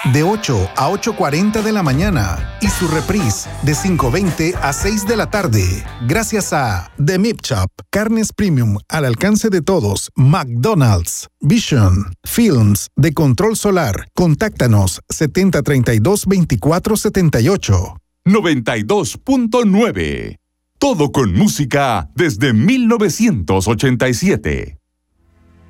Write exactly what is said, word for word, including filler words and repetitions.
de ocho a ocho cuarenta de la mañana y su reprise de cinco veinte a seis de la tarde. Gracias a The Meat Shop, carnes premium al alcance de todos. McDonald's, Vision, Films de Control Solar. Contáctanos setenta treinta y dos veinticuatro setenta y ocho. noventa y dos punto nueve. Todo con música desde mil novecientos ochenta y siete.